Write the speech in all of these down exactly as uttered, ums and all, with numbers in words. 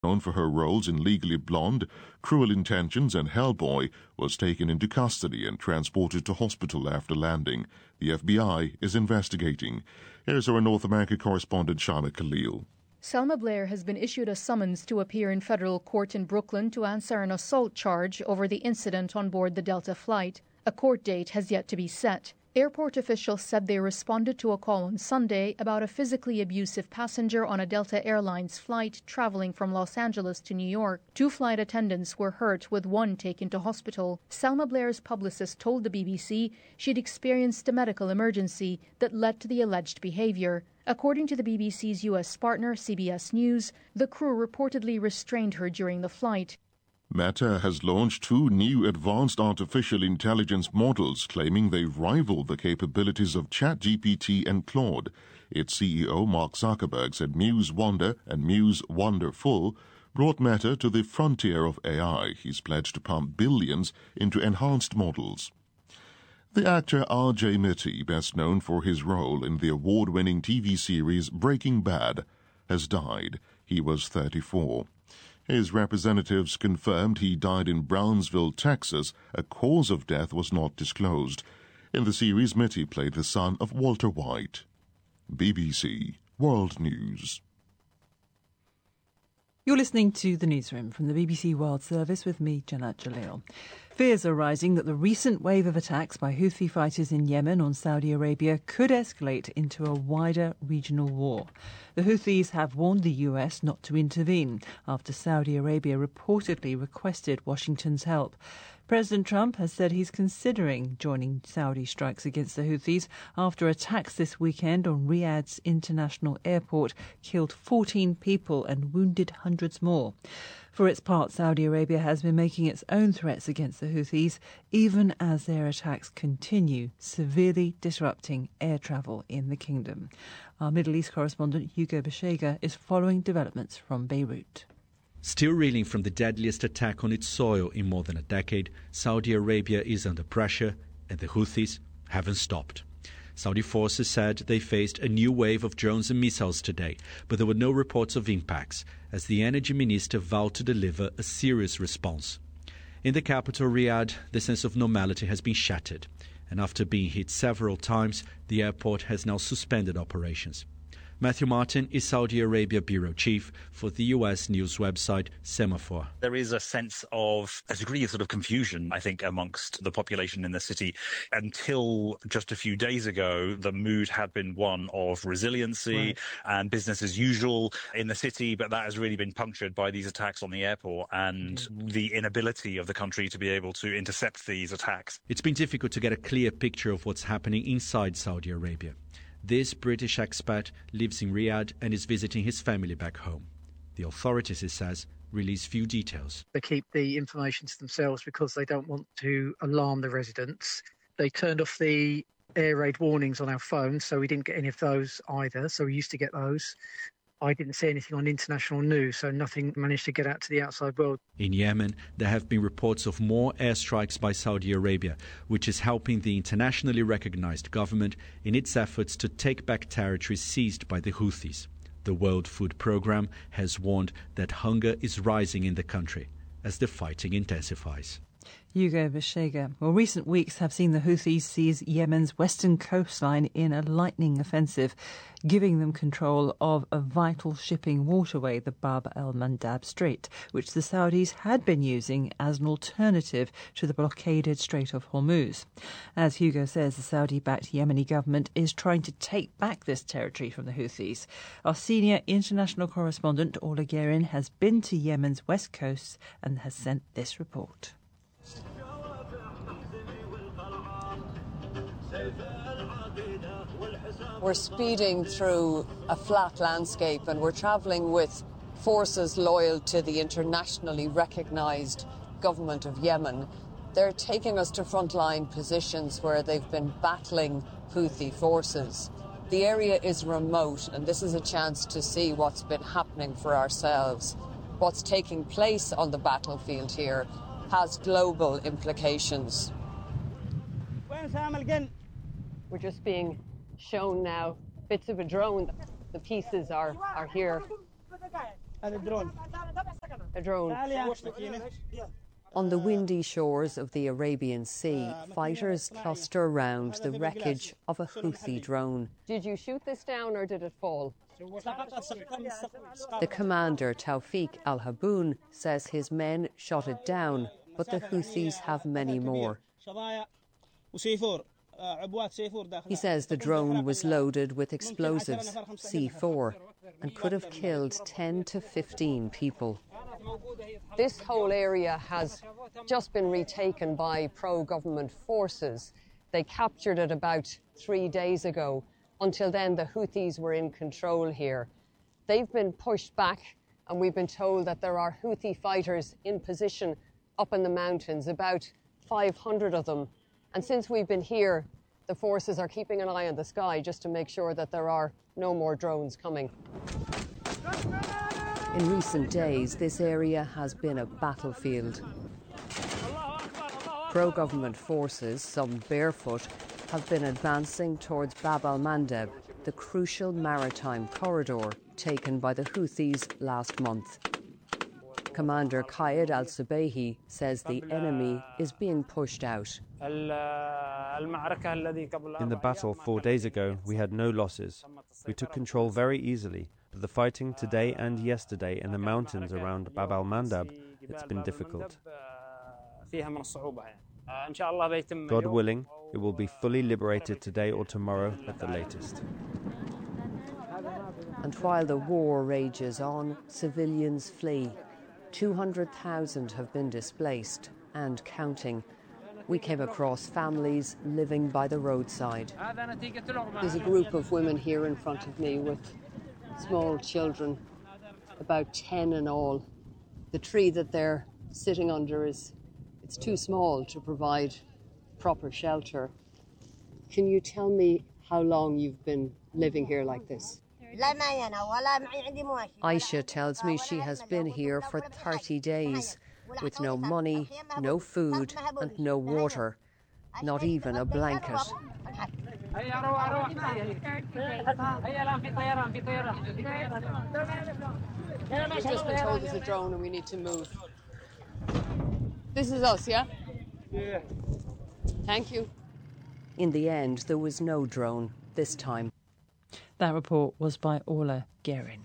known for her roles in Legally Blonde, Cruel Intentions and Hellboy, was taken into custody and transported to hospital after landing. The F B I is investigating. Here's our North America correspondent Shaima Khalil. Selma Blair has been issued a summons to appear in federal court in Brooklyn to answer an assault charge over the incident on board the Delta flight. A court date has yet to be set. Airport officials said they responded to a call on Sunday about a physically abusive passenger on a Delta Airlines flight traveling from Los Angeles to New York. Two flight attendants were hurt, with one taken to hospital. Selma Blair's publicist told the B B C she'd experienced a medical emergency that led to the alleged behavior. According to the B B C's U S partner, C B S News, the crew reportedly restrained her during the flight. Meta has launched two new advanced artificial intelligence models claiming they rival the capabilities of ChatGPT and Claude. Its C E O, Mark Zuckerberg, said Muse Wonder and Muse Wonderful brought Meta to the frontier of A I. He's pledged to pump billions into enhanced models. The actor R J Mitte, best known for his role in the award-winning T V series Breaking Bad, has died. He was thirty-four. His representatives confirmed he died in Brownsville, Texas. A cause of death was not disclosed. In the series, Mitte played the son of Walter White. B B C World News. You're listening to The Newsroom from the B B C World Service with me, Janat Jalil. Fears are rising that the recent wave of attacks by Houthi fighters in Yemen on Saudi Arabia could escalate into a wider regional war. The Houthis have warned the U S not to intervene after Saudi Arabia reportedly requested Washington's help. President Trump has said he's considering joining Saudi strikes against the Houthis after attacks this weekend on Riyadh's international airport killed fourteen people and wounded hundreds more. For its part, Saudi Arabia has been making its own threats against the Houthis, even as their attacks continue, severely disrupting air travel in the kingdom. Our Middle East correspondent, Hugo Beshega, is following developments from Beirut. Still reeling from the deadliest attack on its soil in more than a decade, Saudi Arabia is under pressure, and the Houthis haven't stopped. Saudi forces said they faced a new wave of drones and missiles today, but there were no reports of impacts, as the energy minister vowed to deliver a serious response. In the capital, Riyadh, the sense of normality has been shattered, and after being hit several times, the airport has now suspended operations. Matthew Martin is Saudi Arabia bureau chief for the U S news website Semaphore. There is a sense of a degree of sort of confusion, I think, amongst the population in the city. Until just a few days ago, the mood had been one of resiliency right. and business as usual in the city, but that has really been punctured by these attacks on the airport and mm-hmm. the inability of the country to be able to intercept these attacks. It's been difficult to get a clear picture of what's happening inside Saudi Arabia. This British expat lives in Riyadh and is visiting his family back home. The authorities, he says, release few details. They keep the information to themselves because they don't want to alarm the residents. They turned off the air raid warnings on our phones, so we didn't get any of those either. So we used to get those. I didn't see anything on international news, so nothing managed to get out to the outside world. In Yemen, there have been reports of more airstrikes by Saudi Arabia, which is helping the internationally recognized government in its efforts to take back territory seized by the Houthis. The World Food Programme has warned that hunger is rising in the country as the fighting intensifies. Hugo Beshega. Well, recent weeks have seen the Houthis seize Yemen's western coastline in a lightning offensive, giving them control of a vital shipping waterway, the Bab el-Mandab Strait, which the Saudis had been using as an alternative to the blockaded Strait of Hormuz. As Hugo says, the Saudi-backed Yemeni government is trying to take back this territory from the Houthis. Our senior international correspondent, Orla Guerin, has been to Yemen's west coast and has sent this report. We're speeding through a flat landscape and we're travelling with forces loyal to the internationally recognised government of Yemen. They're taking us to frontline positions where they've been battling Houthi forces. The area is remote and this is a chance to see what's been happening for ourselves. What's taking place on the battlefield here has global implications. We're just being shown now bits of a drone. The pieces are, are here. A drone. On the windy shores of the Arabian Sea, fighters cluster around the wreckage of a Houthi drone. Did you shoot this down or did it fall? The commander, Tawfiq al-Haboun, says his men shot it down, but the Houthis have many more. He says the drone was loaded with explosives, C four, and could have killed ten to fifteen people. This whole area has just been retaken by pro-government forces. They captured it about three days ago. Until then, the Houthis were in control here. They've been pushed back, and we've been told that there are Houthi fighters in position up in the mountains, about five hundred of them. And since we've been here, the forces are keeping an eye on the sky just to make sure that there are no more drones coming. In recent days, this area has been a battlefield. Pro-government forces, some barefoot, have been advancing towards Bab al-Mandeb, the crucial maritime corridor taken by the Houthis last month. Commander Qaid al-Subayhi says the enemy is being pushed out. In the battle four days ago, we had no losses. We took control very easily, but the fighting today and yesterday in the mountains around Bab al-Mandab, it's been difficult. God willing, it will be fully liberated today or tomorrow at the latest. And while the war rages on, civilians flee. two hundred thousand have been displaced and counting. We came across families living by the roadside. There's a group of women here in front of me with small children, about ten in all. The tree that they're sitting under is it's too small to provide proper shelter. Can you tell me how long you've been living here like this? Aisha tells me she has been here for thirty days with no money, no food and no water, not even a blanket. We've just been told there's a drone and we need to move. This is us, yeah? Yeah. Thank you. In the end, there was no drone this time. That report was by Orla Guerin.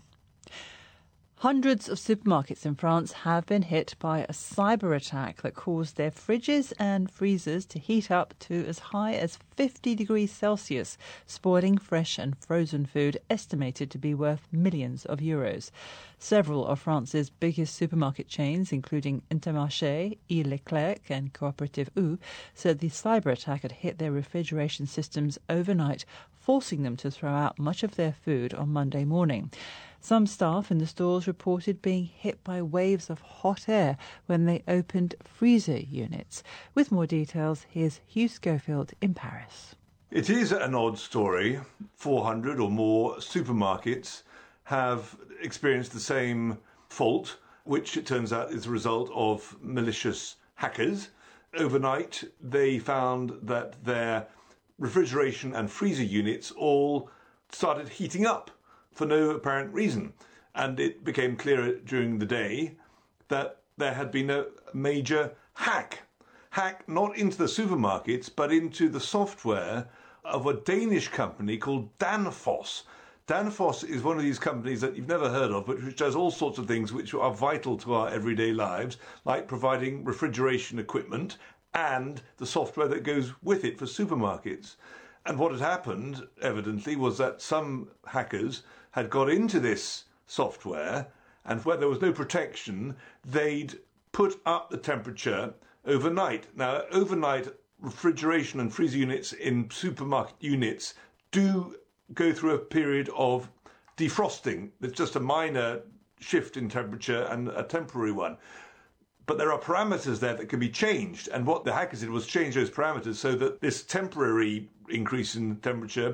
Hundreds of supermarkets in France have been hit by a cyber attack that caused their fridges and freezers to heat up to as high as fifty degrees Celsius, spoiling fresh and frozen food estimated to be worth millions of euros. Several of France's biggest supermarket chains, including Intermarché, E. Leclerc and Coopérative U, said the cyber attack had hit their refrigeration systems overnight, forcing them to throw out much of their food on Monday morning. Some staff in the stores reported being hit by waves of hot air when they opened freezer units. With more details, here's Hugh Schofield in Paris. It is an odd story. four hundred or more supermarkets have experienced the same fault, which it turns out is a result of malicious hackers. Overnight, they found that their refrigeration and freezer units all started heating up for no apparent reason. And it became clearer during the day that there had been a major hack. Hack not into the supermarkets, but into the software of a Danish company called Danfoss. Danfoss is one of these companies that you've never heard of, but which does all sorts of things which are vital to our everyday lives, like providing refrigeration equipment and the software that goes with it for supermarkets. And what had happened, evidently, was that some hackers had got into this software, and where there was no protection, they'd put up the temperature overnight. Now, overnight refrigeration and freezer units in supermarket units do go through a period of defrosting. It's just a minor shift in temperature and a temporary one. But there are parameters there that can be changed. And what the hackers did was change those parameters so that this temporary increase in temperature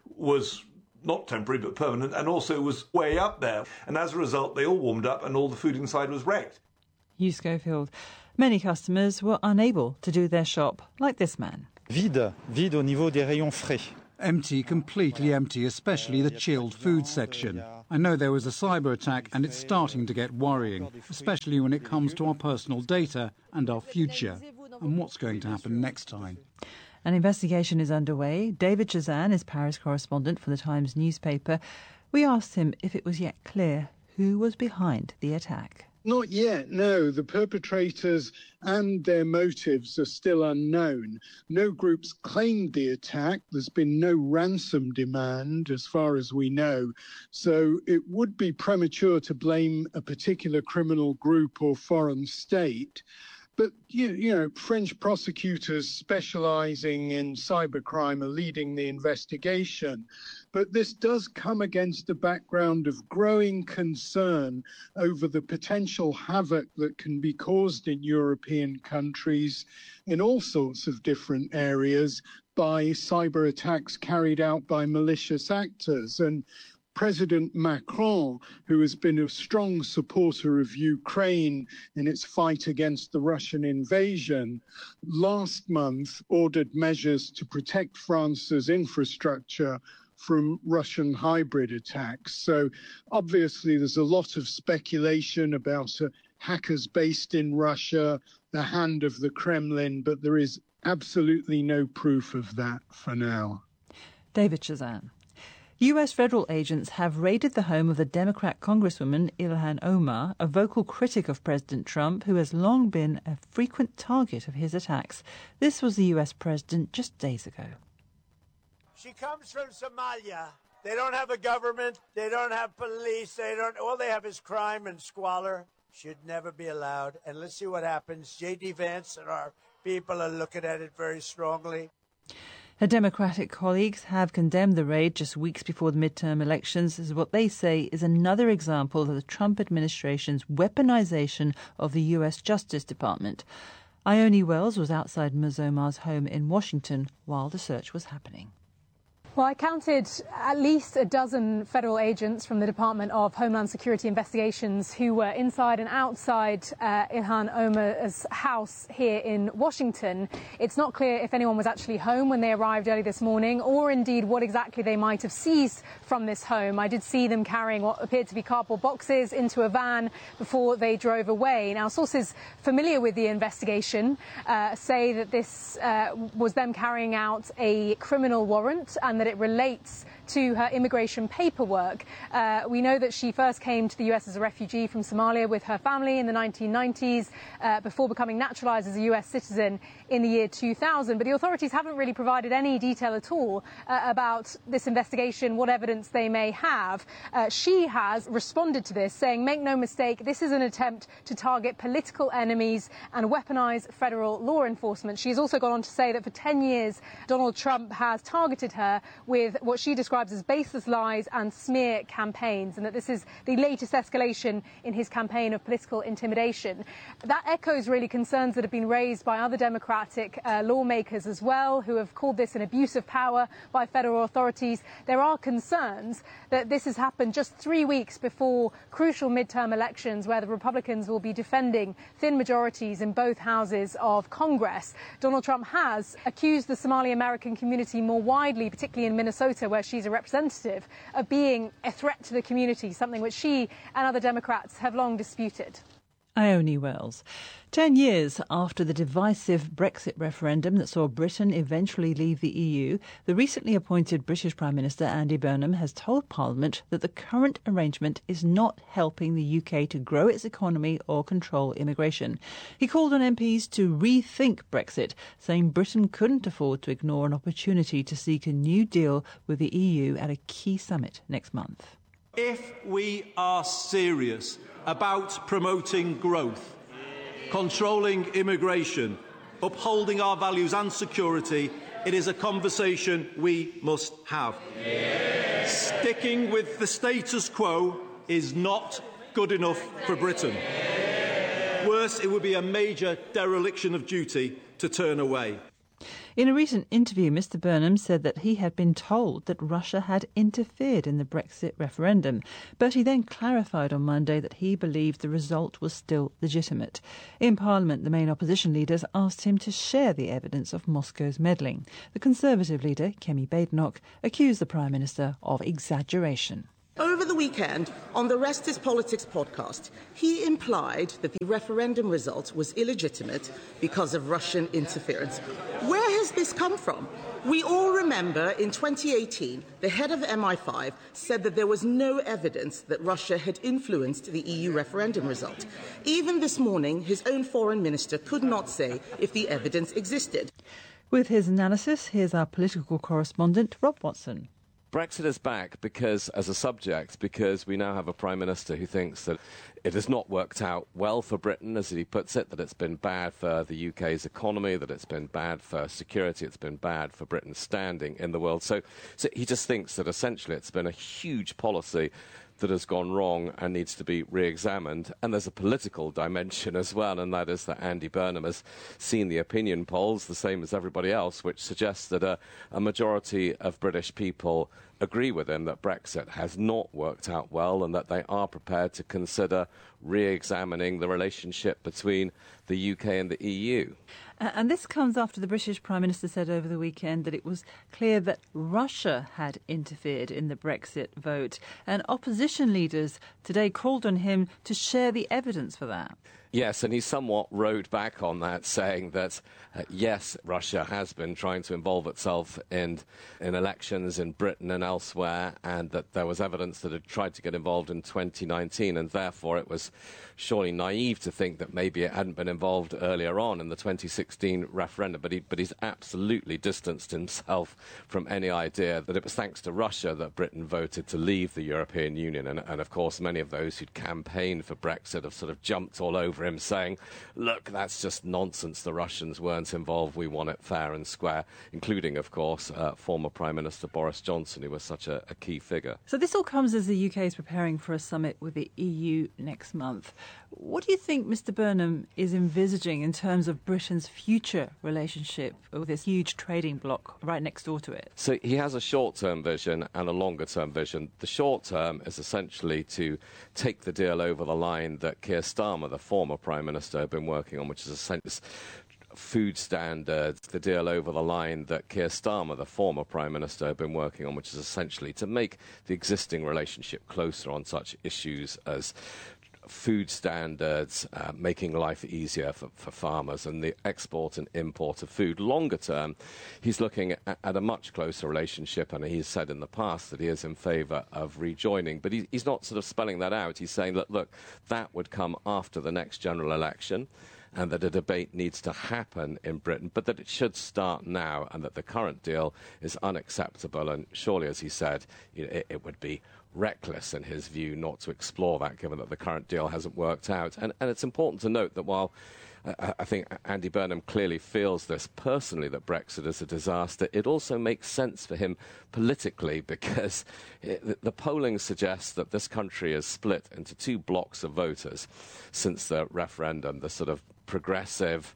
was not temporary but permanent, and also was way up there. And as a result, they all warmed up and all the food inside was wrecked. Hugh Schofield. Many customers were unable to do their shop like this man. Vide, vide au niveau des rayons frais. Empty, completely empty, especially the chilled food section. I know there was a cyber attack and it's starting to get worrying, especially when it comes to our personal data and our future. And what's going to happen next time? An investigation is underway. David Chazan is Paris correspondent for the Times newspaper. We asked him if it was yet clear who was behind the attack. Not yet, no. The perpetrators and their motives are still unknown. No groups claimed the attack. There's been no ransom demand, as far as we know. So it would be premature to blame a particular criminal group or foreign state. But, you, you know, French prosecutors specialising in cybercrime are leading the investigation. But this does come against a background of growing concern over the potential havoc that can be caused in European countries in all sorts of different areas by cyber attacks carried out by malicious actors. And President Macron, who has been a strong supporter of Ukraine in its fight against the Russian invasion, last month ordered measures to protect France's infrastructure from Russian hybrid attacks. So obviously there's a lot of speculation about uh, hackers based in Russia, the hand of the Kremlin, but there is absolutely no proof of that for now. David Chazan. U S federal agents have raided the home of the Democrat Congresswoman Ilhan Omar, a vocal critic of President Trump who has long been a frequent target of his attacks. This was the U S president just days ago. She comes from Somalia. They don't have a government. They don't have police. They don't. All they have is crime and squalor. Should never be allowed. And let's see what happens. J D Vance and our people are looking at it very strongly. Her Democratic colleagues have condemned the raid just weeks before the midterm elections as what they say is another example of the Trump administration's weaponization of the U S Justice Department. Ione Wells was outside Miz Omar's home in Washington while the search was happening. Well, I counted at least a dozen federal agents from the Department of Homeland Security Investigations who were inside and outside uh, Ilhan Omar's house here in Washington. It's not clear if anyone was actually home when they arrived early this morning or indeed what exactly they might have seized from this home. I did see them carrying what appeared to be cardboard boxes into a van before they drove away. Now, sources familiar with the investigation uh, say that this uh, was them carrying out a criminal warrant and that it relates to her immigration paperwork. Uh, we know that she first came to the U S as a refugee from Somalia with her family in the nineteen nineties uh, before becoming naturalized as a U S citizen in the year two thousand. But the authorities haven't really provided any detail at all uh, about this investigation, what evidence they may have. Uh, she has responded to this, saying, make no mistake, this is an attempt to target political enemies and weaponize federal law enforcement. She has also gone on to say that for ten years, Donald Trump has targeted her with what she describes as baseless lies and smear campaigns, and that this is the latest escalation in his campaign of political intimidation. That echoes really concerns that have been raised by other Democratic uh, lawmakers as well, who have called this an abuse of power by federal authorities. There are concerns that this has happened just three weeks before crucial midterm elections where the Republicans will be defending thin majorities in both houses of Congress. Donald Trump has accused the Somali American community more widely, particularly in Minnesota, where she's a representative, of being a threat to the community, something which she and other Democrats have long disputed. Ione Wells. Ten years after the divisive Brexit referendum that saw Britain eventually leave the E U, the recently appointed British Prime Minister Andy Burnham has told Parliament that the current arrangement is not helping the U K to grow its economy or control immigration. He called on M Ps to rethink Brexit, saying Britain couldn't afford to ignore an opportunity to seek a new deal with the E U at a key summit next month. If we are serious about promoting growth, controlling immigration, upholding our values and security, it is a conversation we must have. Yeah. Sticking with the status quo is not good enough for Britain. Yeah. Worse, it would be a major dereliction of duty to turn away. In a recent interview, Mister Burnham said that he had been told that Russia had interfered in the Brexit referendum, but he then clarified on Monday that he believed the result was still legitimate. In Parliament, the main opposition leaders asked him to share the evidence of Moscow's meddling. The Conservative leader, Kemi Badenoch, accused the Prime Minister of exaggeration. Over the weekend, on the Rest is Politics podcast, he implied that the referendum result was illegitimate because of Russian interference. Where has this come from? We all remember in twenty eighteen, the head of M I five said that there was no evidence that Russia had influenced the E U referendum result. Even this morning, his own foreign minister could not say if the evidence existed. With his analysis, here's our political correspondent, Rob Watson. Brexit is back because, as a subject, because we now have a Prime Minister who thinks that it has not worked out well for Britain, as he puts it, that it's been bad for the U K's economy, that it's been bad for security, it's been bad for Britain's standing in the world. So, so he just thinks that essentially it's been a huge policy that has gone wrong and needs to be re-examined. And there's a political dimension as well, and that is that Andy Burnham has seen the opinion polls, the same as everybody else, which suggests that a, a majority of British people agree with him that Brexit has not worked out well and that they are prepared to consider re-examining the relationship between the U K and the E U. Uh, and this comes after the British Prime Minister said over the weekend that it was clear that Russia had interfered in the Brexit vote. And opposition leaders today called on him to share the evidence for that. Yes, and he somewhat rode back on that, saying that, uh, yes, Russia has been trying to involve itself in, in elections in Britain and elsewhere, and that there was evidence that it tried to get involved in twenty nineteen, and therefore it was surely naive to think that maybe it hadn't been involved earlier on in the twenty sixteen referendum. But, he, but he's absolutely distanced himself from any idea that it was thanks to Russia that Britain voted to leave the European Union. And, and of course, many of those who'd campaigned for Brexit have sort of jumped all over him, saying, look, that's just nonsense, the Russians weren't involved, we won it fair and square, including, of course, uh, former Prime Minister Boris Johnson, who was such a, a key figure. So this all comes as the U K is preparing for a summit with the E U next month. What do you think Mister Burnham is envisaging in terms of Britain's future relationship with this huge trading bloc right next door to it? So he has a short-term vision and a longer-term vision. The short-term is essentially to take the deal over the line that Keir Starmer, the former Prime Minister, had been working on, which is essentially food standards, the deal over the line that Keir Starmer, the former Prime Minister, had been working on, which is essentially to make the existing relationship closer on such issues as food standards, uh, making life easier for, for farmers, and the export and import of food. Longer term, he's looking at, at a much closer relationship, and he's said in the past that he is in favour of rejoining. But he, he's not sort of spelling that out. He's saying that, look, that would come after the next general election, and that a debate needs to happen in Britain, but that it should start now, and that the current deal is unacceptable. And surely, as he said, you know, it, it would be reckless, in his view, not to explore that, given that the current deal hasn't worked out. And, and it's important to note that while uh, I think Andy Burnham clearly feels this personally, that Brexit is a disaster, it also makes sense for him politically, because it, the polling suggests that this country is split into two blocks of voters since the referendum, the sort of progressive,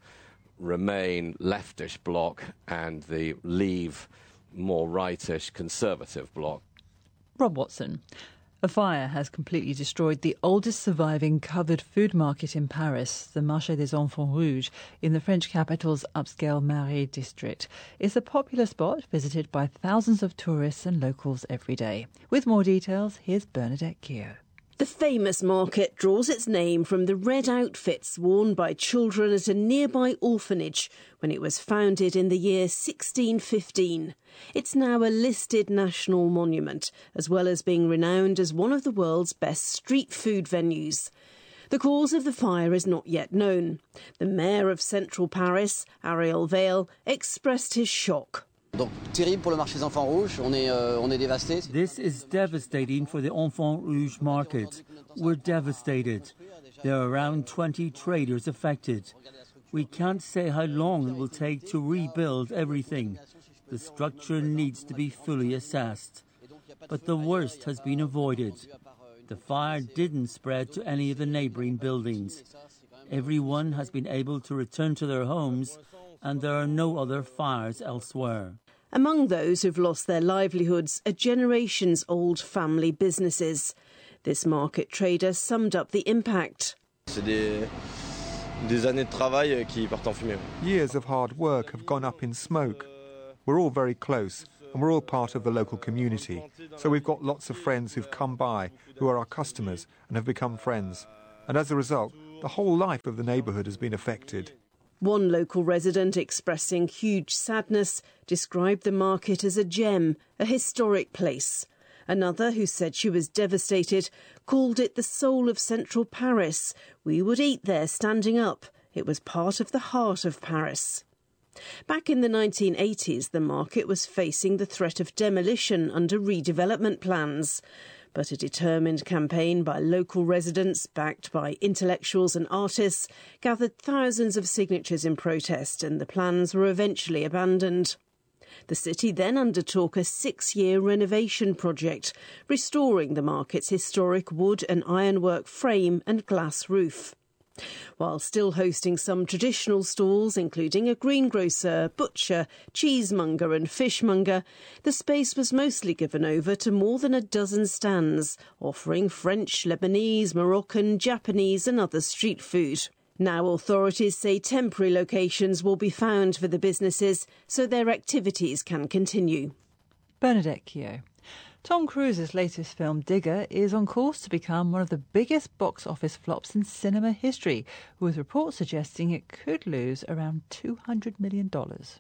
Remain, leftish bloc, and the Leave, more rightish, conservative bloc. Rob Watson. A fire has completely destroyed the oldest surviving covered food market in Paris, the Marché des Enfants Rouges, in the French capital's upscale Marais district. It's a popular spot visited by thousands of tourists and locals every day. With more details, here's Bernadette Keogh. The famous market draws its name from the red outfits worn by children at a nearby orphanage when it was founded in the year sixteen fifteen. It's now a listed national monument, as well as being renowned as one of the world's best street food venues. The cause of the fire is not yet known. The mayor of central Paris, Ariel Vale, expressed his shock. This is devastating for the Enfants Rouge market. We're devastated. There are around twenty traders affected. We can't say how long it will take to rebuild everything. The structure needs to be fully assessed. But the worst has been avoided. The fire didn't spread to any of the neighbouring buildings. Everyone has been able to return to their homes, and there are no other fires elsewhere. Among those who've lost their livelihoods are generations-old family businesses. This market trader summed up the impact. Des, des années de travail qui partent en fumée. Years of hard work have gone up in smoke. We're all very close, and we're all part of the local community. So we've got lots of friends who've come by, who are our customers, and have become friends. And as a result, the whole life of the neighbourhood has been affected. One local resident, expressing huge sadness, described the market as a gem, a historic place. Another, who said she was devastated, called it the soul of central Paris. We would eat there standing up. It was part of the heart of Paris. Back in the nineteen eighties, the market was facing the threat of demolition under redevelopment plans. But a determined campaign by local residents, backed by intellectuals and artists, gathered thousands of signatures in protest, and the plans were eventually abandoned. The city then undertook a six-year renovation project, restoring the market's historic wood and ironwork frame and glass roof. While still hosting some traditional stalls, including a greengrocer, butcher, cheesemonger and fishmonger, the space was mostly given over to more than a dozen stands, offering French, Lebanese, Moroccan, Japanese and other street food. Now authorities say temporary locations will be found for the businesses so their activities can continue. Bernadette Keogh. Tom Cruise's latest film, Digger, is on course to become one of the biggest box office flops in cinema history, with reports suggesting it could lose around two hundred million dollars.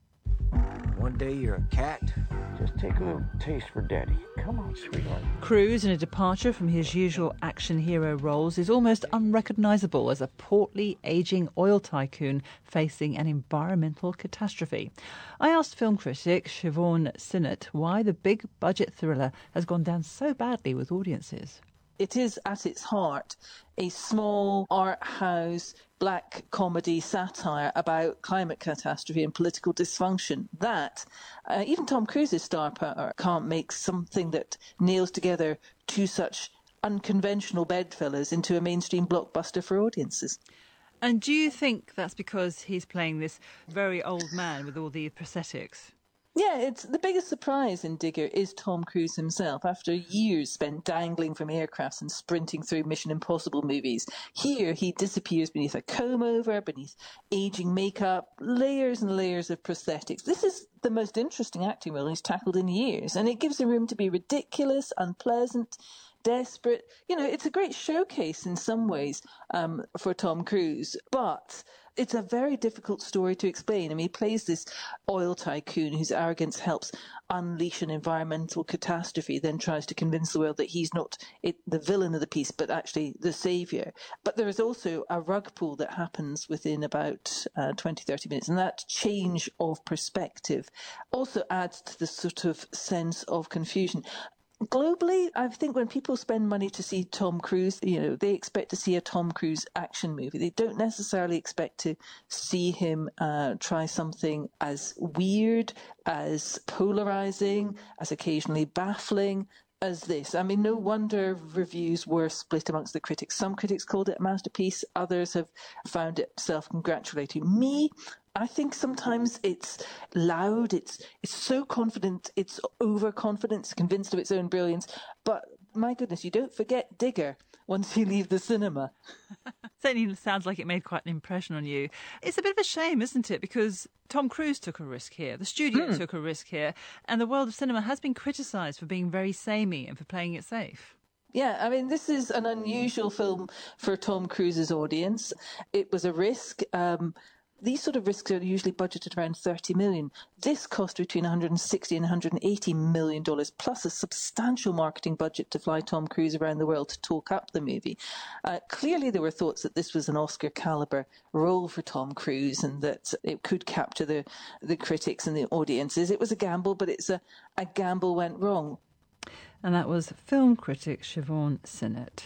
One day you're a cat. Just take a little taste for Daddy. Come on, sweetheart. Cruise, in a departure from his usual action hero roles, is almost unrecognisable as a portly, ageing oil tycoon facing an environmental catastrophe. I asked film critic Siobhan Sinnott why the big-budget thriller has gone down so badly with audiences. It is, at its heart, a small art house black comedy satire about climate catastrophe and political dysfunction that uh, even Tom Cruise's star power can't make something that nails together two such unconventional bedfellows into a mainstream blockbuster for audiences. And do you think that's because he's playing this very old man with all the prosthetics? Yeah, it's the biggest surprise in Digger is Tom Cruise himself. After years spent dangling from aircrafts and sprinting through Mission Impossible movies, here he disappears beneath a comb-over, beneath aging makeup, layers and layers of prosthetics. This is the most interesting acting role he's tackled in years, and it gives him room to be ridiculous, unpleasant, desperate. You know, it's a great showcase in some ways um, for Tom Cruise, but it's a very difficult story to explain. I mean, he plays this oil tycoon whose arrogance helps unleash an environmental catastrophe, then tries to convince the world that he's not it, the villain of the piece, but actually the saviour. But there is also a rug pull that happens within about uh, twenty, thirty minutes, and that change of perspective also adds to the sort of sense of confusion. Globally, I think when people spend money to see Tom Cruise, you know, they expect to see a Tom Cruise action movie. They don't necessarily expect to see him uh, try something as weird, as polarising, as occasionally baffling as this. I mean, no wonder reviews were split amongst the critics. Some critics called it a masterpiece. Others have found it self-congratulating. Me, I think sometimes it's loud, it's it's so confident, it's overconfident, it's convinced of its own brilliance. But my goodness, you don't forget Digger once you leave the cinema. Certainly sounds like it made quite an impression on you. It's a bit of a shame, isn't it? Because Tom Cruise took a risk here, the studio hmm. took a risk here, and the world of cinema has been criticised for being very samey and for playing it safe. Yeah, I mean, this is an unusual film for Tom Cruise's audience. It was a risk. Um, These sort of risks are usually budgeted around thirty million dollars. This cost between one hundred sixty and one hundred eighty million dollars, plus a substantial marketing budget to fly Tom Cruise around the world to talk up the movie. Uh, clearly, there were thoughts that this was an Oscar-caliber role for Tom Cruise and that it could capture the, the critics and the audiences. It was a gamble, but it's a, a gamble went wrong. And that was film critic Siobhan Sinnott.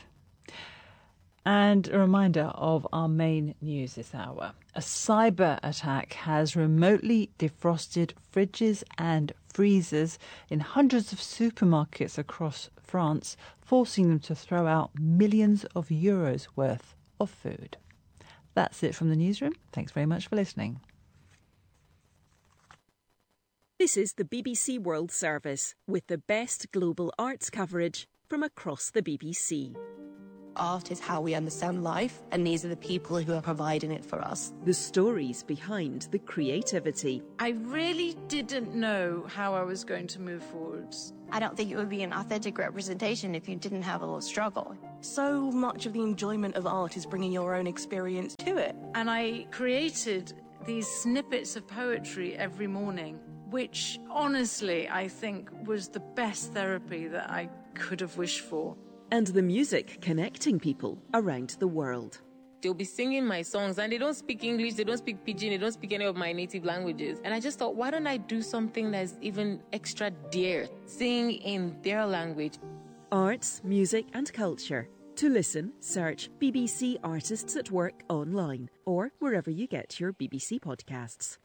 And a reminder of our main news this hour. A cyber attack has remotely defrosted fridges and freezers in hundreds of supermarkets across France, forcing them to throw out millions of euros worth of food. That's it from the newsroom. Thanks very much for listening. This is the B B C World Service with the best global arts coverage from across the B B C. Art is how we understand life, and these are the people who are providing it for us. The stories behind the creativity. I really didn't know how I was going to move forwards. I don't think it would be an authentic representation if you didn't have a little struggle. So much of the enjoyment of art is bringing your own experience to it. And I created these snippets of poetry every morning, which honestly I think was the best therapy that I could have wished for. And the music connecting people around the world. They'll be singing my songs and they don't speak English, they don't speak Pidgin, they don't speak any of my native languages. And I just thought, why don't I do something that's even extra dear? Sing in their language. Arts, music and culture. To listen, search B B C Artists at Work online or wherever you get your B B C podcasts.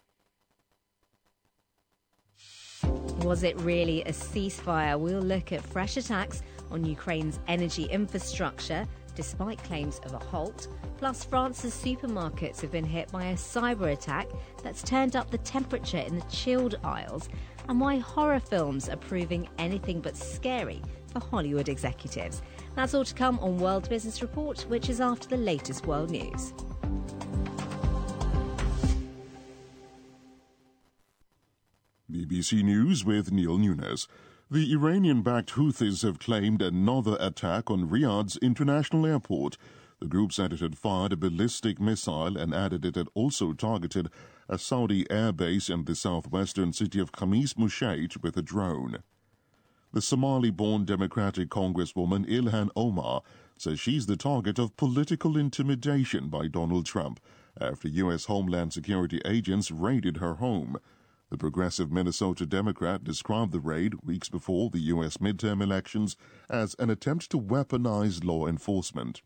Was it really a ceasefire? We'll look at fresh attacks on Ukraine's energy infrastructure, despite claims of a halt. Plus, France's supermarkets have been hit by a cyber attack that's turned up the temperature in the chilled aisles, and why horror films are proving anything but scary for Hollywood executives. That's all to come on World Business Report, which is after the latest world news. B B C News with Neil Nunes. The Iranian-backed Houthis have claimed another attack on Riyadh's international airport. The group said it had fired a ballistic missile and added it had also targeted a Saudi airbase in the southwestern city of Khamis Mushait with a drone. The Somali-born Democratic Congresswoman Ilhan Omar says she's the target of political intimidation by Donald Trump after U S Homeland Security agents raided her home. The progressive Minnesota Democrat described the raid weeks before the U S midterm elections as an attempt to weaponize law enforcement.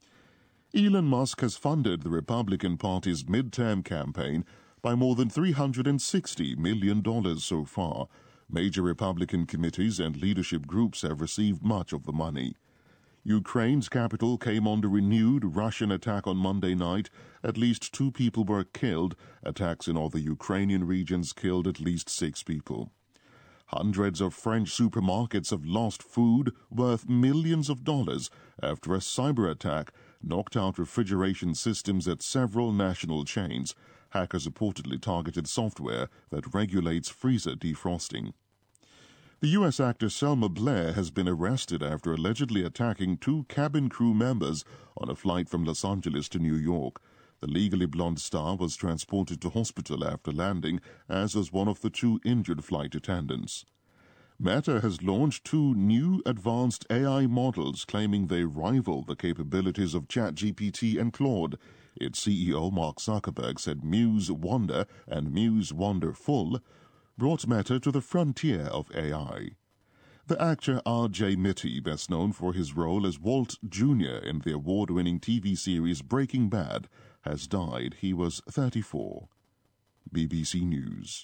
Elon Musk has funded the Republican Party's midterm campaign by more than three hundred sixty million dollars so far. Major Republican committees and leadership groups have received much of the money. Ukraine's capital came under renewed Russian attack on Monday night. At least two people were killed. Attacks in other Ukrainian regions killed at least six people. Hundreds of French supermarkets have lost food worth millions of dollars after a cyber attack knocked out refrigeration systems at several national chains. Hackers reportedly targeted software that regulates freezer defrosting. The U S actor Selma Blair has been arrested after allegedly attacking two cabin crew members on a flight from Los Angeles to New York. The Legally Blonde star was transported to hospital after landing, as was one of the two injured flight attendants. Meta has launched two new advanced A I models claiming they rival the capabilities of ChatGPT and Claude. Its C E O Mark Zuckerberg said Muse Wonder and Muse Wonderful brought Meta to the frontier of A I. The actor R J Mitty, best known for his role as Walt Junior in the award-winning T V series Breaking Bad, has died. He was thirty-four. B B C News.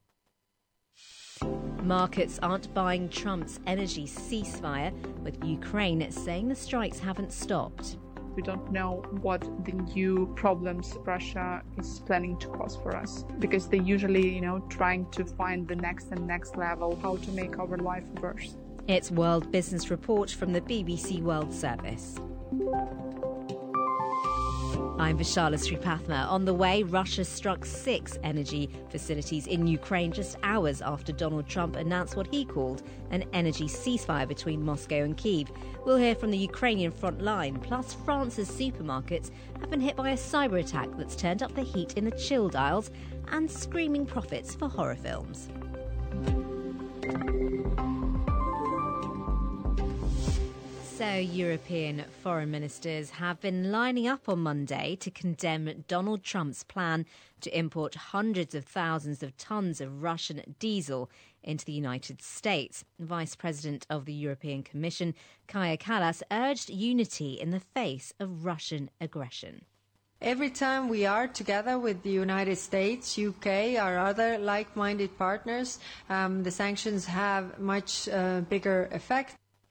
Markets aren't buying Trump's energy ceasefire, with Ukraine saying the strikes haven't stopped. We don't know what the new problems Russia is planning to cause for us, because they usually, you know, trying to find the next and next level, how to make our life worse. It's World Business Report from the B B C World Service. I'm Vishala Sripathma. On the way, Russia struck six energy facilities in Ukraine just hours after Donald Trump announced what he called an energy ceasefire between Moscow and Kyiv. We'll hear from the Ukrainian front line. Plus, France's supermarkets have been hit by a cyber attack that's turned up the heat in the chilled aisles, and screaming profits for horror films. So, European foreign ministers have been lining up on Monday to condemn Donald Trump's plan to import hundreds of thousands of tons of Russian diesel into the United States. Vice President of the European Commission, Kaja Kallas, urged unity in the face of Russian aggression. Every time we are together with the United States, U K, our other like-minded partners, um, the sanctions have much uh, bigger effect.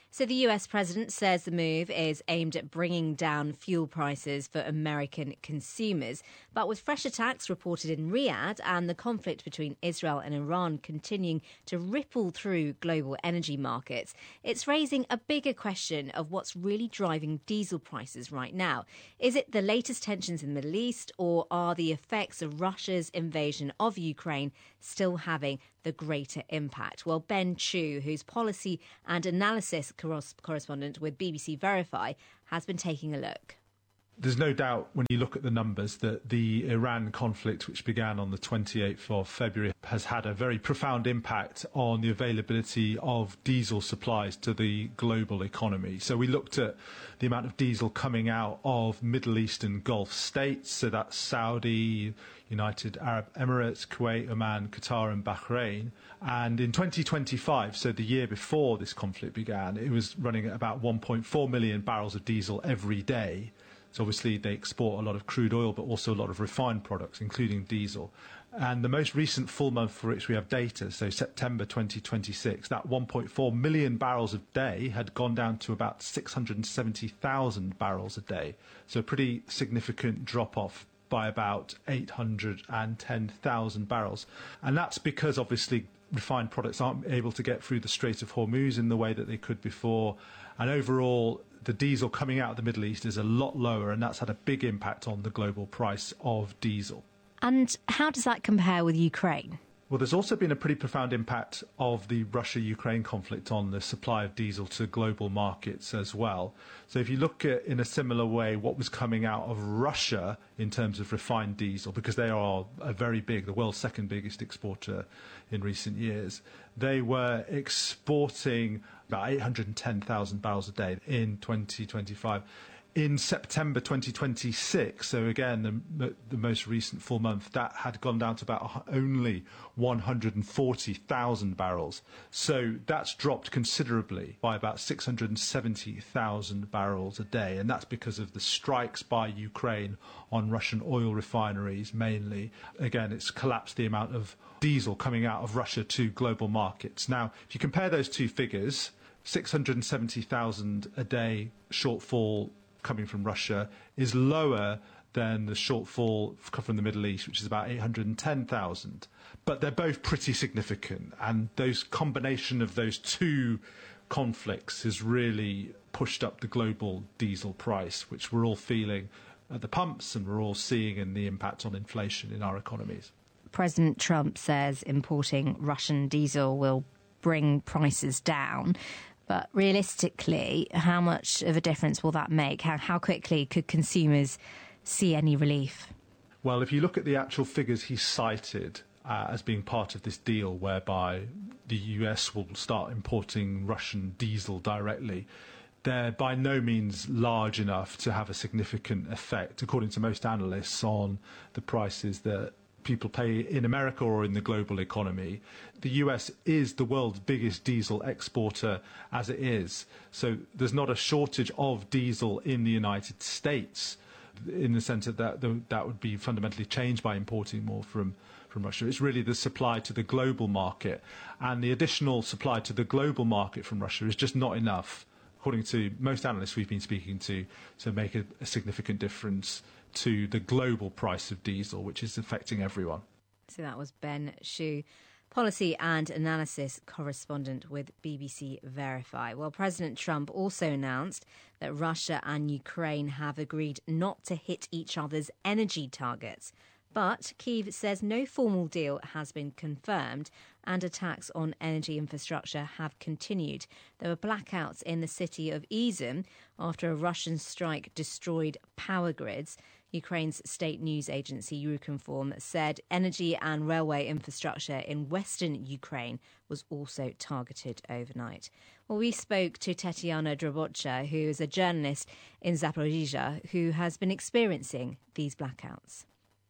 So the U S president says the move is aimed at bringing down fuel prices for American consumers. But with fresh attacks reported in Riyadh and the conflict between Israel and Iran continuing to ripple through global energy markets, it's raising a bigger question of what's really driving diesel prices right now. Is it the latest tensions in the Middle East, or are the effects of Russia's invasion of Ukraine still having the greater impact? Well, Ben Chu, who's policy and analysis correspondent with B B C Verify, has been taking a look. There's no doubt when you look at the numbers that the Iran conflict, which began on the twenty-eighth of February, has had a very profound impact on the availability of diesel supplies to the global economy. So we looked at the amount of diesel coming out of Middle Eastern Gulf states, so that's Saudi, United Arab Emirates, Kuwait, Oman, Qatar and Bahrain. And in twenty twenty-five, so the year before this conflict began, it was running at about one point four million barrels of diesel every day. So obviously they export a lot of crude oil, but also a lot of refined products, including diesel. And the most recent full month for which we have data, so September twenty twenty-six, that one point four million barrels a day had gone down to about six hundred seventy thousand barrels a day. So a pretty significant drop-off by about eight hundred ten thousand barrels. And that's because obviously refined products aren't able to get through the Strait of Hormuz in the way that they could before. And overall, the diesel coming out of the Middle East is a lot lower, and that's had a big impact on the global price of diesel. And how does that compare with Ukraine? Well, there's also been a pretty profound impact of the Russia-Ukraine conflict on the supply of diesel to global markets as well. So if you look at, in a similar way, what was coming out of Russia in terms of refined diesel, because they are a very big, the world's second biggest exporter in recent years, they were exporting about eight hundred ten thousand barrels a day in twenty twenty-five. In September twenty twenty-six, so again, the, the most recent full month, that had gone down to about only one hundred forty thousand barrels. So that's dropped considerably by about six hundred seventy thousand barrels a day. And that's because of the strikes by Ukraine on Russian oil refineries mainly. Again, it's collapsed the amount of diesel coming out of Russia to global markets. Now, if you compare those two figures, six hundred seventy thousand a day shortfall coming from Russia is lower than the shortfall from the Middle East, which is about eight hundred ten thousand. But they're both pretty significant, and those combination of those two conflicts has really pushed up the global diesel price, which we're all feeling at the pumps and we're all seeing in the impact on inflation in our economies. President Trump says importing Russian diesel will bring prices down. But realistically, how much of a difference will that make? How, how quickly could consumers see any relief? Well, if you look at the actual figures he cited uh, as being part of this deal whereby the U S will start importing Russian diesel directly, they're by no means large enough to have a significant effect, according to most analysts, on the prices that people pay in America or in the global economy. The U S is the world's biggest diesel exporter as it is. So there's not a shortage of diesel in the United States in the sense that that, that would be fundamentally changed by importing more from, from Russia. It's really the supply to the global market. And the additional supply to the global market from Russia is just not enough, according to most analysts we've been speaking to, to make a, a significant difference to the global price of diesel, which is affecting everyone. So that was Ben Chu, policy and analysis correspondent with B B C Verify. Well, President Trump also announced that Russia and Ukraine have agreed not to hit each other's energy targets. But Kyiv says no formal deal has been confirmed and attacks on energy infrastructure have continued. There were blackouts in the city of Izium after a Russian strike destroyed power grids. Ukraine's state news agency Ukrinform said energy and railway infrastructure in western Ukraine was also targeted overnight. Well, we spoke to Tetiana Drobotcha, who is a journalist in Zaporizhzhia, who has been experiencing these blackouts.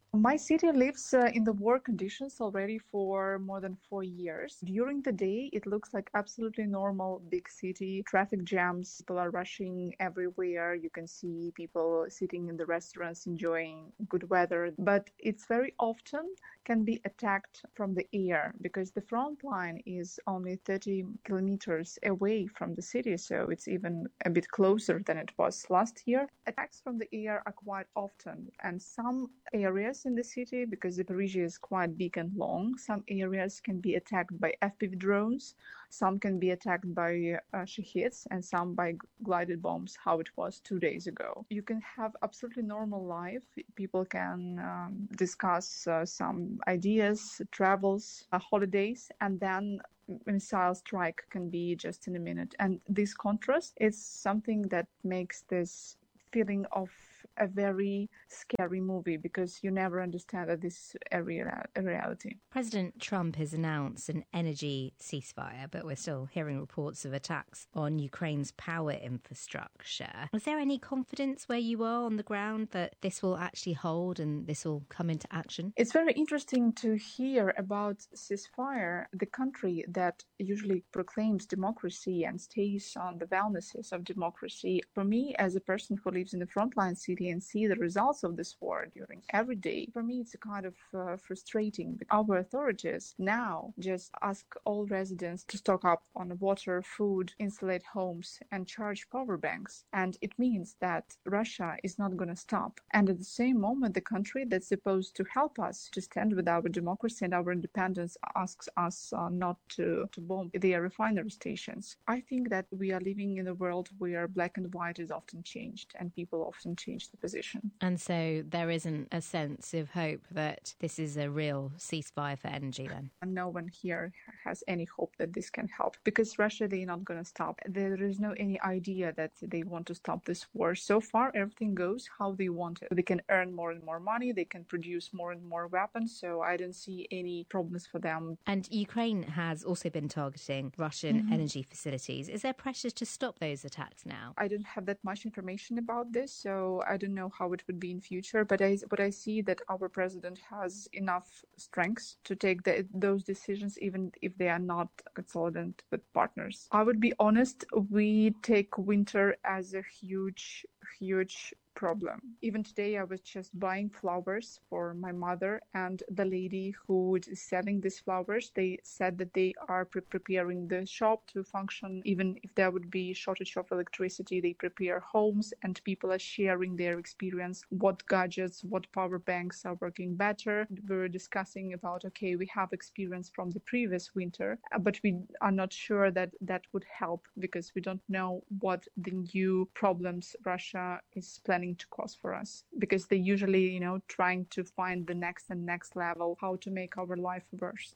My city lives uh, in the war conditions already for more than four years. During the day, it looks like absolutely normal big city. Traffic jams, people are rushing everywhere. You can see people sitting in the restaurants enjoying good weather. But it's very often can be attacked from the air because the front line is only thirty kilometers away from the city, so it's even a bit closer than it was last year. Attacks from the air are quite often, and some areas in the city, because Zaporizhzhia is quite big and long, some areas can be attacked by F P V drones, some can be attacked by uh, Shaheds, and some by glided bombs, how it was two days ago. You can have absolutely normal life. People can um, discuss uh, some ideas, travels, uh, holidays, and then missile strike can be just in a minute. And this contrast is something that makes this feeling of a very scary movie, because you never understand that this is a, real, a reality. President Trump has announced an energy ceasefire, but we're still hearing reports of attacks on Ukraine's power infrastructure. Is there any confidence where you are on the ground that this will actually hold and this will come into action? It's very interesting to hear about ceasefire, the country that usually proclaims democracy and stays on the wellnesses of democracy. For me, as a person who lives in the frontline city and see the results of this war during every day, for me it's a kind of uh, frustrating. Our authorities now just ask all residents to stock up on water, food, insulate homes, and charge power banks. And it means that Russia is not going to stop. And at the same moment, the country that's supposed to help us to stand with our democracy and our independence asks us uh, not to, to bomb their refinery stations. I think that we are living in a world where black and white is often changed and people often change the position. And so there isn't a sense of hope that this is a real ceasefire for energy then? And no one here has any hope that this can help, because Russia, they're not going to stop. There is no any idea that they want to stop this war. So far, everything goes how they want it. They can earn more and more money. They can produce more and more weapons. So I don't see any problems for them. And Ukraine has also been targeting Russian Mm-hmm. energy facilities. Is there pressure to stop those attacks now? I don't have that much information about this, so I don't know how it would be in future. But I, but I see that our president has enough strength to take the, those decisions, even if they are not consolidated with partners. I would be honest, we take winter as a huge, huge problem. Even today, I was just buying flowers for my mother, and the lady who is selling these flowers, they said that they are pre- preparing the shop to function. Even if there would be shortage of electricity, they prepare homes, and people are sharing their experience, what gadgets, what power banks are working better. We were discussing about, okay, we have experience from the previous winter, but we are not sure that that would help, because we don't know what the new problems Russia is planning to cause for us, because they usually, you know, trying to find the next and next level, how to make our life worse.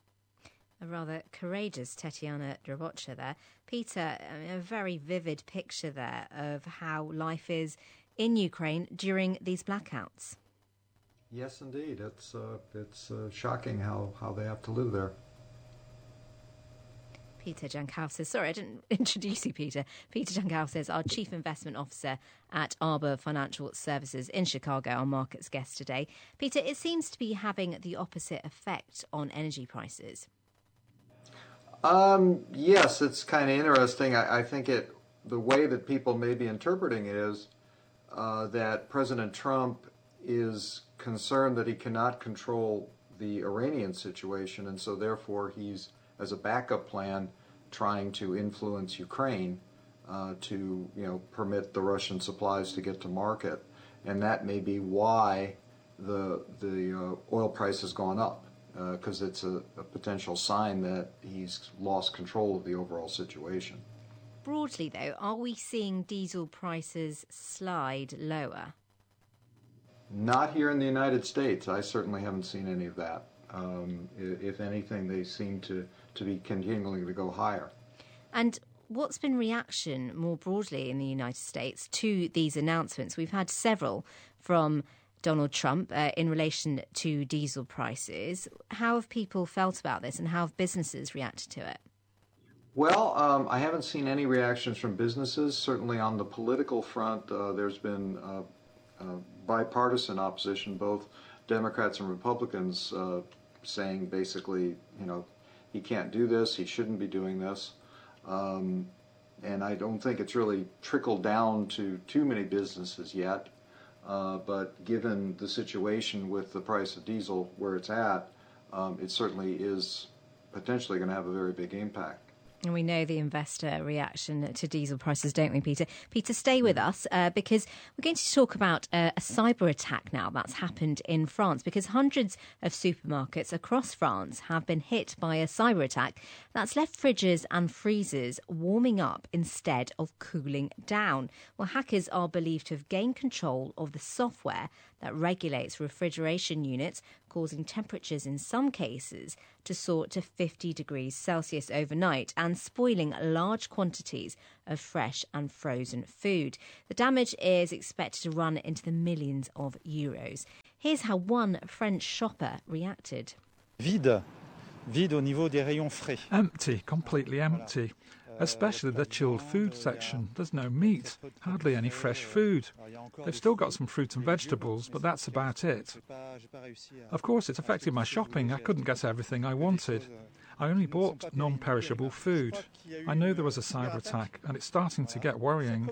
A rather courageous Tetiana Drabocha there. Peter, a very vivid picture there of how life is in Ukraine during these blackouts. Yes, indeed. It's uh, it's uh, shocking how, how they have to live there. Peter Jankowski. Sorry, I didn't introduce you, Peter. Peter Jankowski is our Chief Investment Officer at Arbor Financial Services in Chicago, our markets guest today. Peter, it seems to be having the opposite effect on energy prices. Um, yes, it's kind of interesting. I, I think it the way that people may be interpreting it is uh, that President Trump is concerned that he cannot control the Iranian situation, and so therefore he's, as a backup plan, trying to influence Ukraine uh, to, you know, permit the Russian supplies to get to market, and that may be why the the uh, oil price has gone up, because uh, it's a, a potential sign that he's lost control of the overall situation. Broadly, though, are we seeing diesel prices slide lower? Not here in the United States. I certainly haven't seen any of that. Um, if anything, they seem to, to be continuing to go higher. And what's been reaction more broadly in the United States to these announcements? We've had several from Donald Trump uh, in relation to diesel prices. How have people felt about this, and how have businesses reacted to it? Well, um, I haven't seen any reactions from businesses. Certainly on the political front, uh, there's been uh, uh, bipartisan opposition, both Democrats and Republicans uh, saying basically, you know, he can't do this, he shouldn't be doing this. Um, and I don't think it's really trickled down to too many businesses yet. Uh, but given the situation with the price of diesel where it's at, um, it certainly is potentially going to have a very big impact. And we know the investor reaction to diesel prices, don't we, Peter? Peter, stay with us uh, because we're going to talk about uh, a cyber attack now that's happened in France, because hundreds of supermarkets across France have been hit by a cyber attack that's left fridges and freezers warming up instead of cooling down. Well, hackers are believed to have gained control of the software that regulates refrigeration units, causing temperatures in some cases to soar to fifty degrees Celsius overnight and spoiling large quantities of fresh and frozen food. The damage is expected to run into the millions of euros. Here's how one French shopper reacted. Vide. Vide au niveau des rayons frais. Empty, completely empty. Especially the chilled food section. There's no meat, hardly any fresh food. They've still got some fruit and vegetables, but that's about it. Of course, it affected my shopping. I couldn't get everything I wanted. I only bought non-perishable food. I know there was a cyber attack, and it's starting to get worrying.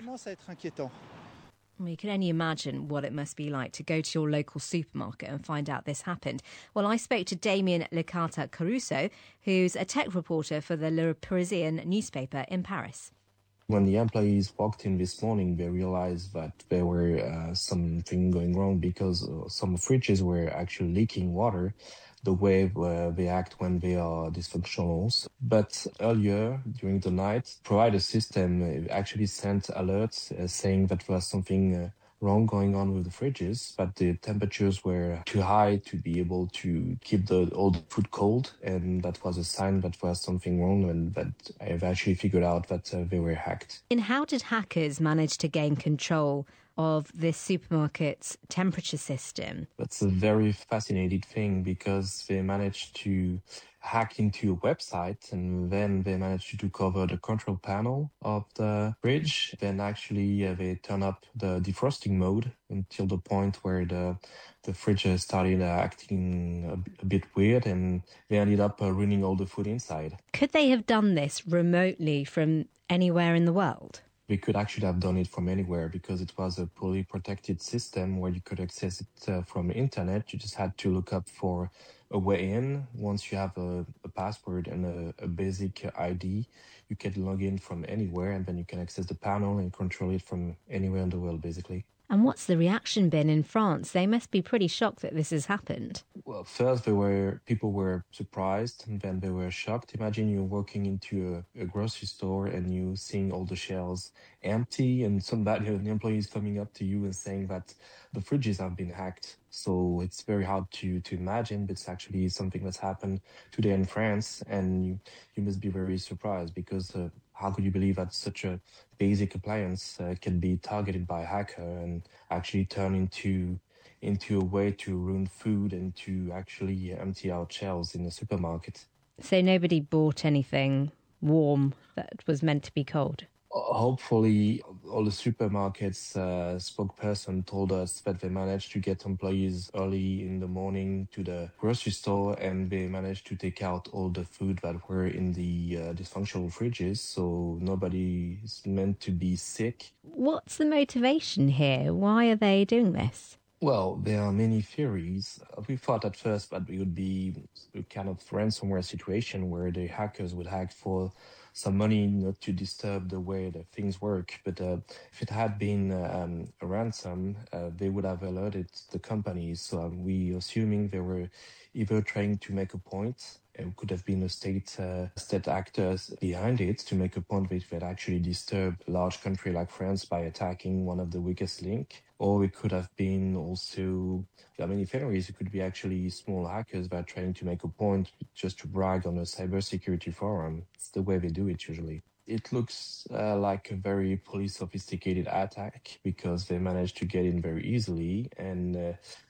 Well, you can only imagine what it must be like to go to your local supermarket and find out this happened. Well, I spoke to Damien Lecata-Caruso, who's a tech reporter for the Le Parisien newspaper in Paris. When the employees walked in this morning, they realized that there were uh, something going wrong because uh, some fridges were actually leaking water, the way uh, they act when they are dysfunctional. But earlier, during the night, provider system actually sent alerts uh, saying that there was something uh, wrong going on with the fridges, but the temperatures were too high to be able to keep the all the food cold, and that was a sign that there was something wrong, and that I've actually figured out that uh, they were hacked. And how did hackers manage to gain control of this supermarket's temperature system? That's a very fascinating thing because they managed to hack into a website and then they managed to cover the control panel of the fridge. Then actually uh, they turn up the defrosting mode until the point where the the fridge started uh, acting a, a bit weird, and they ended up uh, ruining all the food inside. Could they have done this remotely from anywhere in the world? We could actually have done it from anywhere because it was a fully protected system where you could access it uh, from the internet. You just had to look up for a way in. Once you have a, a password and a, a basic I D, you can log in from anywhere, and then you can access the panel and control it from anywhere in the world, basically. And what's the reaction been in France? They must be pretty shocked that this has happened. Well, first they were people were surprised, and then they were shocked. Imagine you're walking into a, a grocery store and you seeing all the shelves empty, and somebody, an employee, is coming up to you and saying that the fridges have been hacked. So it's very hard to, to imagine, but it's actually something that's happened today in France, and you, you must be very surprised because uh, how could you believe that such a basic appliance uh, can be targeted by a hacker and actually turn into into a way to ruin food and to actually empty out shelves in the supermarket? So nobody bought anything warm that was meant to be cold? Hopefully, all the supermarkets uh, spokesperson told us that they managed to get employees early in the morning to the grocery store, and they managed to take out all the food that were in the uh, dysfunctional fridges, so nobody is meant to be sick. What's the motivation here? Why are they doing this? Well, there are many theories. We thought at first that it would be a kind of ransomware situation where the hackers would hack for some money not to disturb the way that things work. But uh, if it had been um, a ransom, uh, they would have alerted the companies. So um, we assuming they were either trying to make a point. It could have been a state uh, state actors behind it to make a point that it would actually disturb a large country like France by attacking one of the weakest link. Or it could have been also, there are many theories, it could be actually small hackers that are trying to make a point just to brag on a cybersecurity forum. It's the way they do it usually. It looks uh, like a very fully sophisticated attack because they managed to get in very easily, and uh,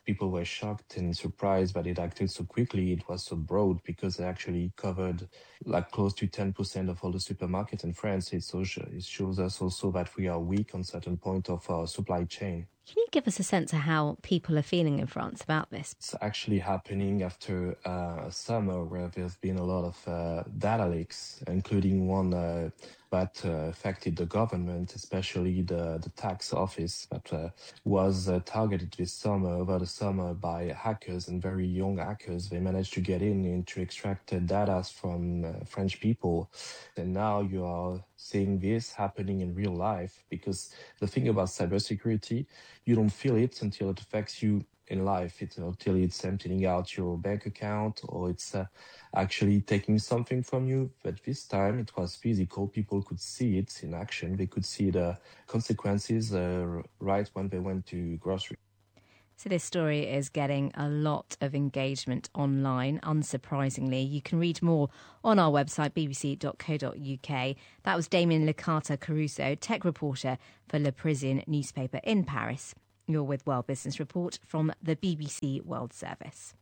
people were shocked and surprised that it acted so quickly. It was so broad because it actually covered like close to ten percent of all the supermarkets in France. It shows, it shows us also that we are weak on certain point of our supply chain. Can you give us a sense of how people are feeling in France about this? It's actually happening after uh, a summer where there's been a lot of uh, data leaks, including one uh, that uh, affected the government, especially the, the tax office that uh, was uh, targeted this summer, over the summer, by hackers and very young hackers. They managed to get in and to extract uh, data from uh, French people. And now you are seeing this happening in real life, because the thing about cybersecurity, you don't feel it until it affects you in life, it, until it's emptying out your bank account or it's uh, actually taking something from you. But this time it was physical. People could see it in action. They could see the consequences uh, right when they went to grocery. So this story is getting a lot of engagement online, unsurprisingly. You can read more on our website, b b c dot co dot u k. That was Damien Licata-Caruso, tech reporter for Le Parisien newspaper in Paris. You're with World Business Report from the B B C World Service.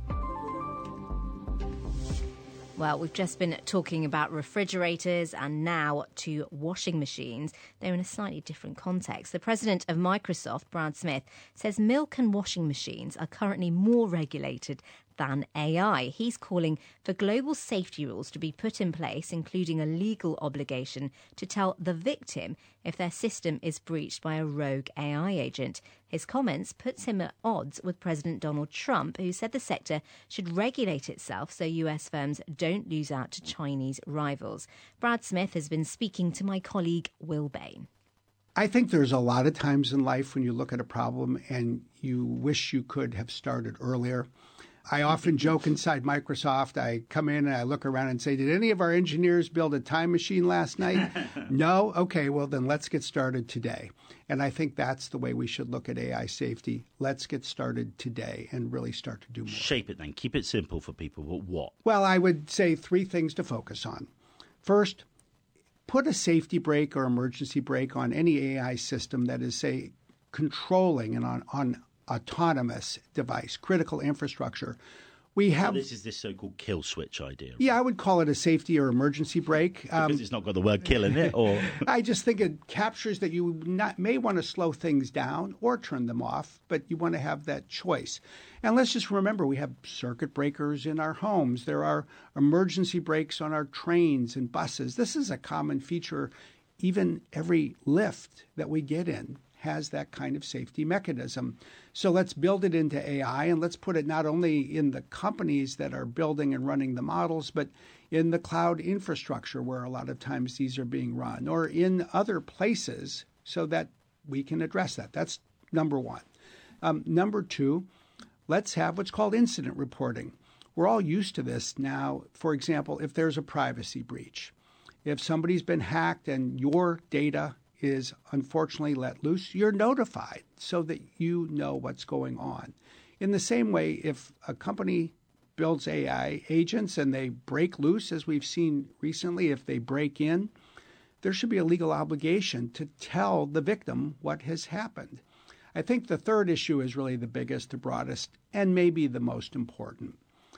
Well, we've just been talking about refrigerators and now to washing machines. They're in a slightly different context. The president of Microsoft, Brad Smith, says milk and washing machines are currently more regulated than A I. He's calling for global safety rules to be put in place, including a legal obligation to tell the victim if their system is breached by a rogue A I agent. His comments puts him at odds with President Donald Trump, who said the sector should regulate itself so U S firms don't lose out to Chinese rivals. Brad Smith has been speaking to my colleague Will Bain. I think there's a lot of times in life when you look at a problem and you wish you could have started earlier. I often joke inside Microsoft, I come in and I look around and say, did any of our engineers build a time machine last night? No? Okay, well, then let's get started today. And I think that's the way we should look at A I safety. Let's get started today and really start to do more. Shape it then. Keep it simple for people. But what? Well, I would say three things to focus on. First, put a safety brake or emergency brake on any A I system that is, say, controlling and on, on autonomous device, critical infrastructure. We have. So this is this so-called kill switch idea. Yeah, I would call it a safety or emergency brake. Because um, it's not got the word kill in it, or I just think it captures that you not, may want to slow things down or turn them off, but you want to have that choice. And let's just remember, we have circuit breakers in our homes. There are emergency brakes on our trains and buses. This is a common feature. Even every lift that we get in has that kind of safety mechanism. So let's build it into A I, and let's put it not only in the companies that are building and running the models, but in the cloud infrastructure where a lot of times these are being run, or in other places so that we can address that. That's number one. Um, number two, let's have what's called incident reporting. We're all used to this now. For example, if there's a privacy breach, if somebody's been hacked and your data is unfortunately let loose, you're notified so that you know what's going on. In the same way, if a company builds A I agents and they break loose, as we've seen recently, if they break in, there should be a legal obligation to tell the victim what has happened. I think the third issue is really the biggest, the broadest, and maybe the most important.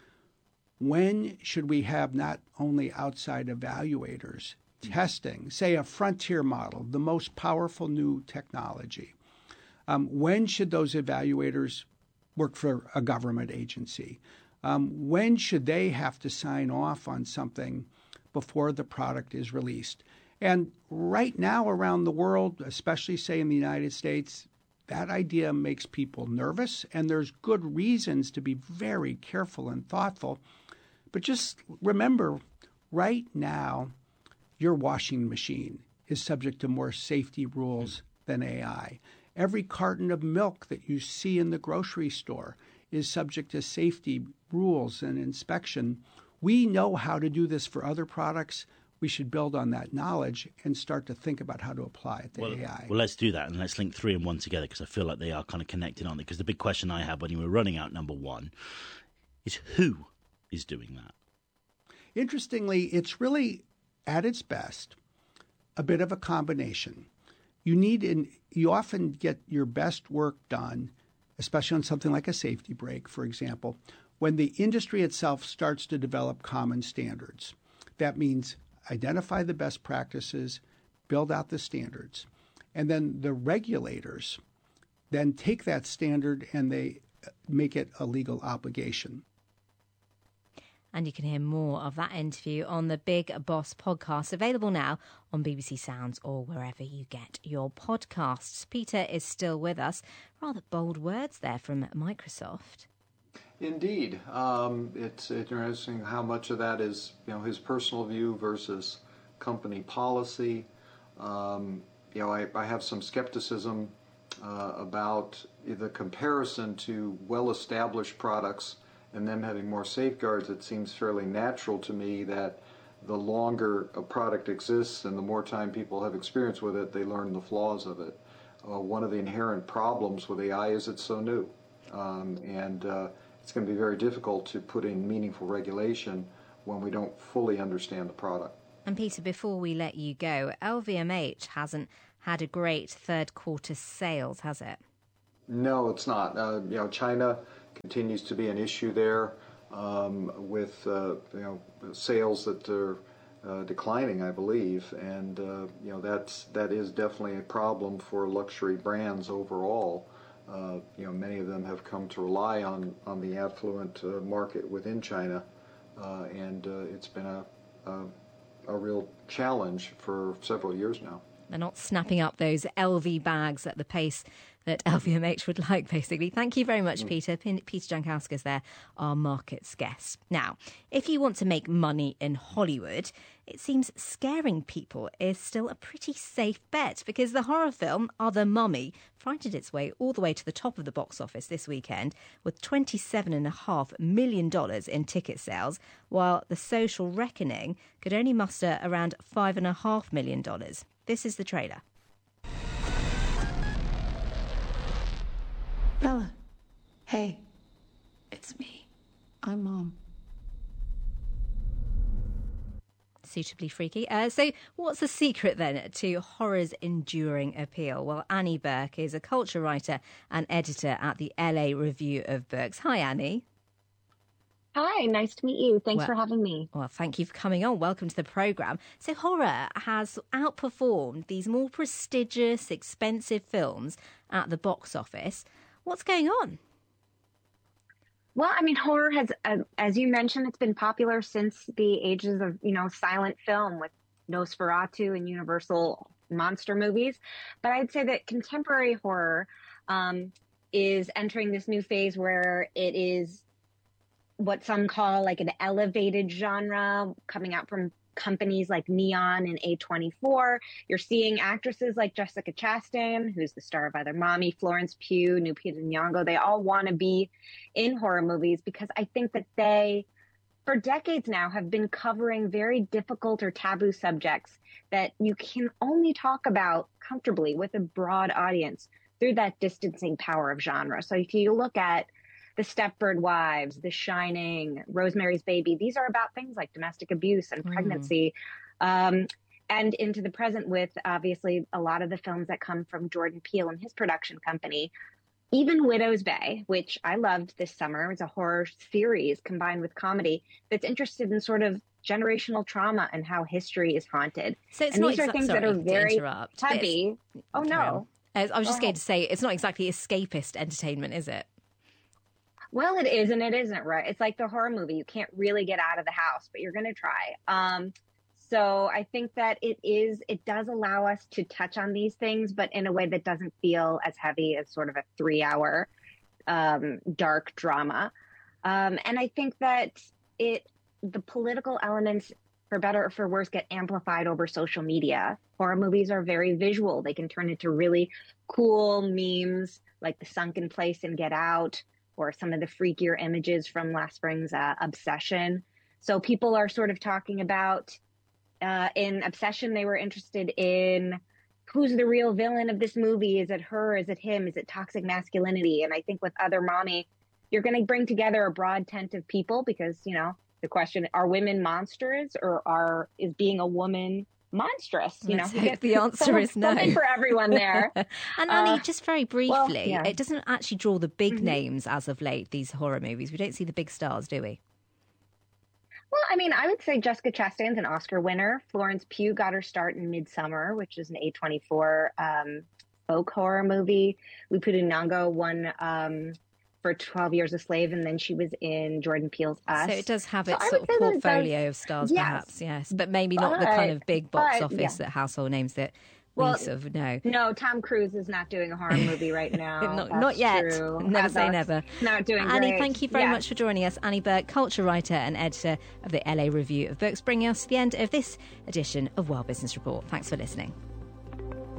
When should we have not only outside evaluators testing, say, a frontier model, the most powerful new technology? Um, when should those evaluators work for a government agency? Um, when should they have to sign off on something before the product is released? And right now around the world, especially, say, in the United States, that idea makes people nervous, and there's good reasons to be very careful and thoughtful. But just remember, right now, your washing machine is subject to more safety rules than A I. Every carton of milk that you see in the grocery store is subject to safety rules and inspection. We know how to do this for other products. We should build on that knowledge and start to think about how to apply it to well, A I. Well, let's do that, and let's link three and one together, because I feel like they are kind of connected, aren't they? Because the big question I had when you were running out number one is who is doing that? Interestingly, it's really, at its best, a bit of a combination. You need, an, you often get your best work done, especially on something like a safety brake, for example, when the industry itself starts to develop common standards. That means identify the best practices, build out the standards, and then the regulators then take that standard and they make it a legal obligation. And you can hear more of that interview on the Big Boss podcast, available now on B B C Sounds or wherever you get your podcasts. Peter is still with us. Rather bold words there from Microsoft. Indeed. Um, it's interesting how much of that is, you know, his personal view versus company policy. Um, you know, I, I have some skepticism uh, about the comparison to well-established products and them having more safeguards. It seems fairly natural to me that the longer a product exists and the more time people have experience with it, they learn the flaws of it. Uh, one of the inherent problems with A I is it's so new. Um, and uh, it's going to be very difficult to put in meaningful regulation when we don't fully understand the product. And Peter, before we let you go, L V M H hasn't had a great third quarter sales, has it? No, it's not. Uh, you know, China continues to be an issue there um, with uh, you know sales that are uh, declining, I believe, and uh, you know that's that is definitely a problem for luxury brands overall. Uh, you know, many of them have come to rely on on the affluent uh, market within China, uh, and uh, it's been a, a a real challenge for several years now. They're not snapping up those L V bags at the pace that L V M H would like, basically. Thank you very much, mm. Peter. P- Peter Jankauskas there, our markets guest. Now, if you want to make money in Hollywood, it seems scaring people is still a pretty safe bet, because the horror film Other Mummy frightened its way all the way to the top of the box office this weekend with twenty-seven point five million dollars in ticket sales, while The Social Reckoning could only muster around five point five million dollars. This is the trailer. Bella, hey, it's me. I'm Mom. Suitably freaky. Uh, so what's the secret then to horror's enduring appeal? Well, Annie Burke is a culture writer and editor at the L A Review of Books. Hi, Annie. Hi, nice to meet you. Thanks well, for having me. Well, thank you for coming on. Welcome to the programme. So horror has outperformed these more prestigious, expensive films at the box office. What's going on? Well, I mean, horror has, uh, as you mentioned, it's been popular since the ages of, you know, silent film with Nosferatu and Universal monster movies. But I'd say that contemporary horror um, is entering this new phase where it is what some call like an elevated genre, coming out from companies like Neon and A twenty-four. You're seeing actresses like Jessica Chastain, who's the star of Other Mommy, Florence Pugh, Lupita Nyong'o. They all want to be in horror movies because I think that they, for decades now, have been covering very difficult or taboo subjects that you can only talk about comfortably with a broad audience through that distancing power of genre. So if you look at The Stepford Wives, The Shining, Rosemary's Baby, these are about things like domestic abuse and pregnancy. Mm. Um, and into the present with, obviously, a lot of the films that come from Jordan Peele and his production company. Even Widow's Bay, which I loved this summer, it's a horror series combined with comedy that's interested in sort of generational trauma and how history is haunted. So it's and not these are exa- things sorry that are very interrupt, heavy. Oh, no. I was just Go going ahead. to say, it's not exactly escapist entertainment, is it? Well, it is and it isn't, right? It's like the horror movie. You can't really get out of the house, but you're going to try. Um, so I think that it is, it does allow us to touch on these things, but in a way that doesn't feel as heavy as sort of a three hour um, dark drama. Um, and I think that it, the political elements, for better or for worse, get amplified over social media. Horror movies are very visual. They can turn into really cool memes like the sunken place in Get Out, or some of the freakier images from last spring's uh, Obsession. So people are sort of talking about, uh, in Obsession, they were interested in who's the real villain of this movie? Is it her? Is it him? Is it toxic masculinity? And I think with Other Mommy, you're going to bring together a broad tent of people because, you know, the question, are women monsters or are is being a woman monstrous. You Let's know, hope the answer is no. Something for everyone there. And Annie, Uh, just very briefly, well, yeah. it doesn't actually draw the big Mhm. names as of late, these horror movies. We don't see the big stars, do we? Well, I mean, I would say Jessica Chastain's an Oscar winner. Florence Pugh got her start in Midsummer, which is an A twenty-four um, folk horror movie. Lupita Nyong'o won um, for twelve Years a Slave, and then she was in Jordan Peele's Us. So it does have So its I sort would of say that it portfolio does- of stars, Yes. perhaps, yes. But maybe not the kind of big box But- office yeah. that household names that Well, we sort of know. No, Tom Cruise is not doing a horror movie right now. not, That's not yet. true. Never Uh, say that's never. Not doing Annie, great. thank you very Yes. much for joining us. Annie Burke, culture writer and editor of the L A Review of Books, bringing us to the end of this edition of World Business Report. Thanks for listening.